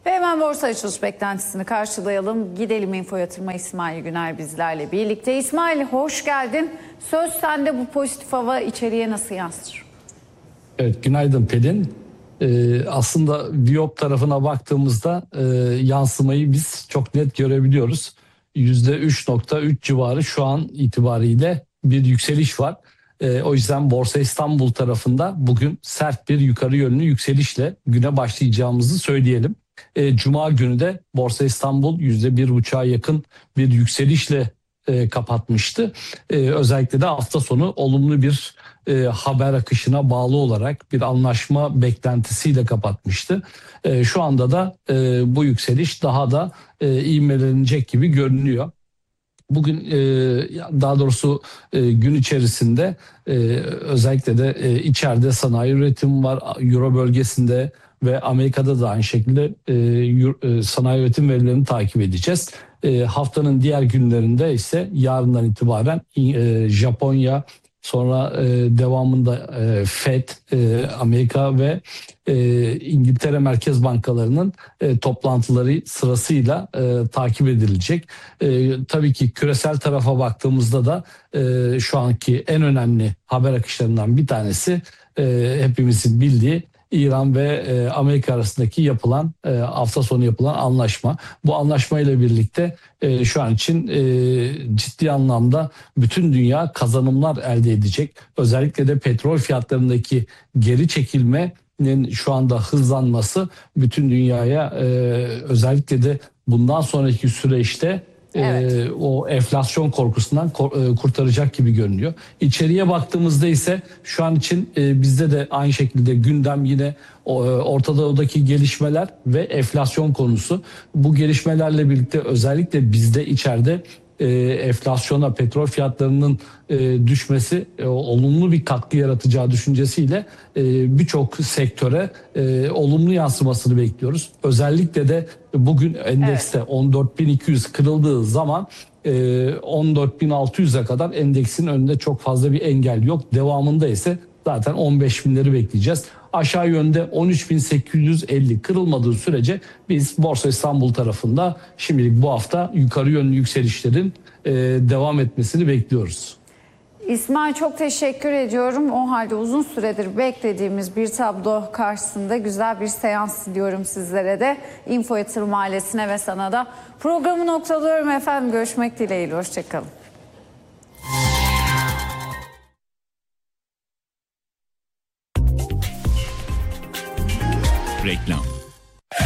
Ve hemen borsa açılış beklentisini karşılayalım. Gidelim info yatırıma. İsmail Güner bizlerle birlikte. İsmail, hoş geldin. Söz sende, bu pozitif hava içeriye nasıl yansır? Evet, günaydın Pelin. Aslında Viyop tarafına baktığımızda yansımayı biz çok net görebiliyoruz. %3.3 civarı şu an itibariyle bir yükseliş var. O yüzden Borsa İstanbul tarafında bugün sert bir yukarı yönlü yükselişle güne başlayacağımızı söyleyelim. Cuma günü de Borsa İstanbul %1,5'a yakın bir yükselişle kapatmıştı. Özellikle de hafta sonu olumlu bir haber akışına bağlı olarak bir anlaşma beklentisiyle kapatmıştı. Şu anda da bu yükseliş daha da ivmelenecek gibi görünüyor. Bugün daha doğrusu gün içerisinde özellikle de içeride sanayi üretimi var. Euro bölgesinde ve Amerika'da da aynı şekilde sanayi üretim verilerini takip edeceğiz. Haftanın diğer günlerinde ise yarından itibaren Japonya, sonra devamında FED, Amerika ve İngiltere Merkez Bankalarının toplantıları sırasıyla takip edilecek. Tabii ki küresel tarafa baktığımızda da şu anki en önemli haber akışlarından bir tanesi hepimizin bildiği İran ve Amerika arasındaki hafta sonu yapılan anlaşma. Bu anlaşmayla birlikte şu an için ciddi anlamda bütün dünya kazanımlar elde edecek. Özellikle de petrol fiyatlarındaki geri çekilmenin şu anda hızlanması bütün dünyaya özellikle de bundan sonraki süreçte Evet. o enflasyon korkusundan kurtaracak gibi görünüyor. İçeriye baktığımızda ise şu an için bizde de aynı şekilde gündem yine Orta Doğu'daki gelişmeler ve enflasyon konusu. Bu gelişmelerle birlikte özellikle bizde içeride enflasyona, petrol fiyatlarının düşmesi olumlu bir katkı yaratacağı düşüncesiyle birçok sektöre olumlu yansımasını bekliyoruz. Özellikle de bugün endekste 14.200 kırıldığı zaman 14.600'e kadar endeksin önünde çok fazla bir engel yok. Devamında ise zaten 15.000'leri bekleyeceğiz. Aşağı yönde 13.850 kırılmadığı sürece biz Borsa İstanbul tarafında şimdilik bu hafta yukarı yönlü yükselişlerin devam etmesini bekliyoruz. İsmail, çok teşekkür ediyorum. O halde uzun süredir beklediğimiz bir tablo karşısında güzel bir seans diliyorum sizlere de. Info Yatırım ailesine ve sana da. Programı noktalıyorum efendim. Görüşmek dileğiyle. Hoşçakalın. Reklam.